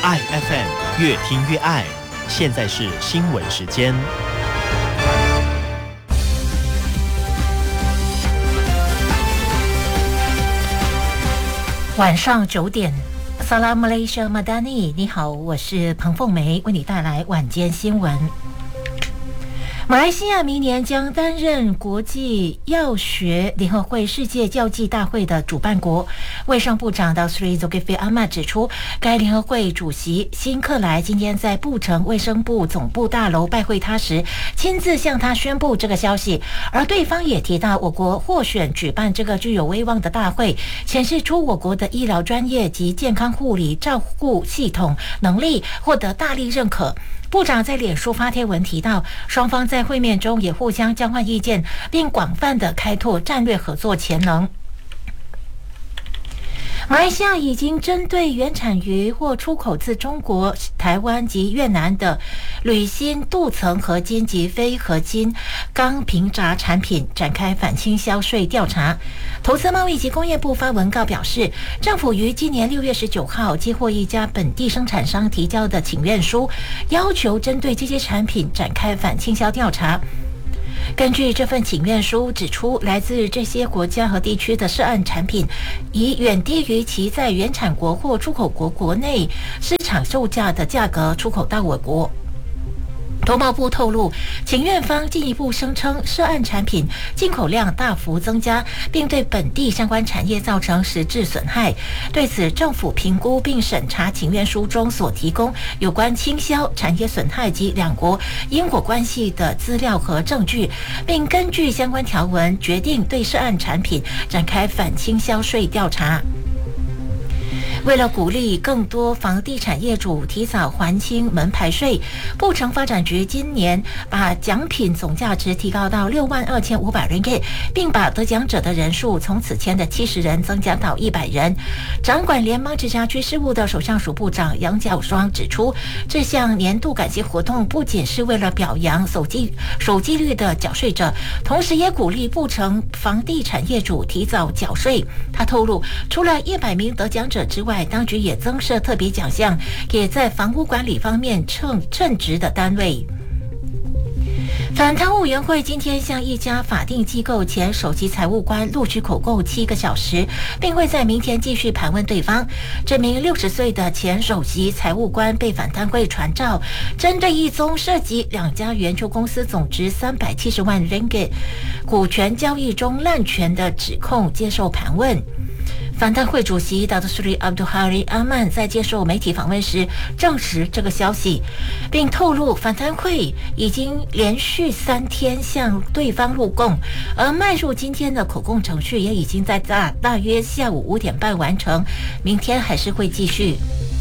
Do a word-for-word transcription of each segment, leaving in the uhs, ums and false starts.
爱 F M 越听越爱。现在是新闻时间。 晚上九点，萨拉马来西亚马达尼，你好，我是彭凤梅，为你带来晚间新闻。马来西亚明年将担任国际药学联合会世界药剂大会的主办国。卫生部长道斯里佐给菲阿玛指出，该联合会主席辛克莱今天在布城卫生部总部大楼拜会他时，亲自向他宣布这个消息。而对方也提到，我国获选举办这个具有威望的大会，显示出我国的医疗专业及健康护理照护系统能力获得大力认可。部长在脸书发帖文提到，双方在会面中也互相交换意见，并广泛的开拓战略合作潜能。马来西亚已经针对原产于或出口自中国、台湾及越南的铝锌镀层合金及非合金钢平轧产品展开反倾销税调查。投资贸易及工业部发文告表示，政府于今年六月十九号接获一家本地生产商提交的请愿书，要求针对这些产品展开反倾销调查。根据这份请愿书指出，来自这些国家和地区的涉案产品以远低于其在原产国或出口国国内市场售价的价格出口到我国。投贸部透露，请愿方进一步声称，涉案产品进口量大幅增加，并对本地相关产业造成实质损害。对此，政府评估并审查请愿书中所提供有关倾销、产业损害及两国因果关系的资料和证据，并根据相关条文决定对涉案产品展开反倾销税调查。为了鼓励更多房地产业主提早还清门牌税，布城发展局今年把奖品总价值提高到六万二千五百ringgit，并把得奖者的人数从此前的七十人增加到一百人。掌管联邦直辖区事务的首相署部长杨角双指出，这项年度感谢活动不仅是为了表扬守纪守纪律的缴税者，同时也鼓励布城房地产业主提早缴税。他透露，除了一百名得奖者之外，当局也增设特别奖项给在房屋管理方面称称职的单位。反贪污委员会今天向一家法定机构前首席财务官录取口供七个小时，并会在明天继续盘问对方。这名六十岁的前首席财务官被反贪会传召，针对一宗涉及两家圆球公司总值三百七十万 ringgit 股权交易中滥权的指控接受盘问。反贪会主席达特苏里阿卜杜哈里阿曼在接受媒体访问时证实这个消息，并透露反贪会已经连续三天向对方录供，而迈入今天的口供程序也已经在大大约下午五点半完成，明天还是会继续。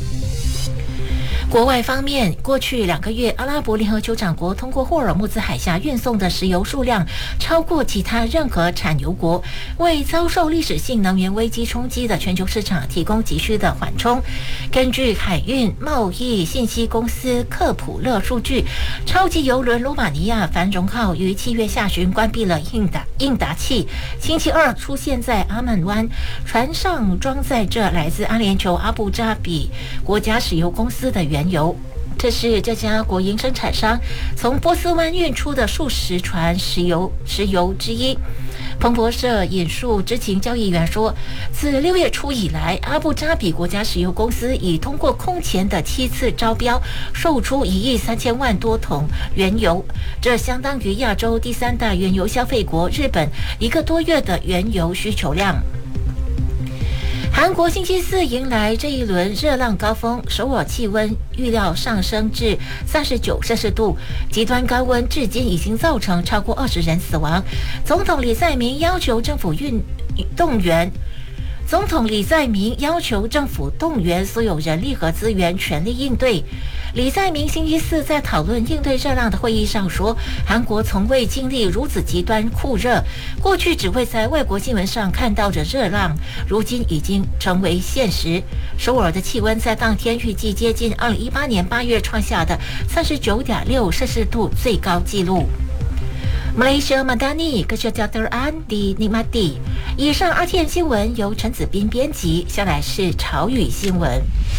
国外方面，过去两个月，阿拉伯联合酋长国通过霍尔木兹海峡运送的石油数量超过其他任何产油国，为遭受历史性能源危机冲击的全球市场提供急需的缓冲。根据海运贸易信息公司克普勒数据，超级邮轮罗马尼亚繁荣号于七月下旬关闭了应答应答器，星期二出现在阿曼湾，船上装载着来自阿联酋阿布扎比国家石油公司的原油。这是这家国营生产商从波斯湾运出的数十船石油石油之一。彭博社引述知情交易员说，自六月初以来，阿布扎比国家石油公司已通过空前的七次招标，售出一亿三千万多桶原油，这相当于亚洲第三大原油消费国日本一个多月的原油需求量。韩国星期四迎来这一轮热浪高峰，首尔气温预料上升至三十九摄氏度，极端高温至今已经造成超过二十人死亡。总统李在明要求政府运动员总统李在明要求政府动员所有人力和资源，全力应对。李在明星期四在讨论应对热浪的会议上说，韩国从未经历如此极端酷热，过去只会在外国新闻上看到着热浪，如今已经成为现实。首尔的气温在当天预计接近二零一八年八月创下的三十九点六摄氏度最高纪录。Malaysia Madani Kesejahteraan dinikmati。以上 R T N 新闻由陈子斌编辑，下来是潮语新闻。